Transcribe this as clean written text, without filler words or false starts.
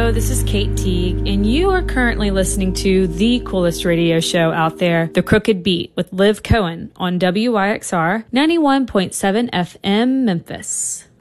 Hello, this is Kate Teague, and you are currently listening to the coolest radio show out there, The Crooked Beat, with Liv Cohen on WYXR 91.7 FM Memphis.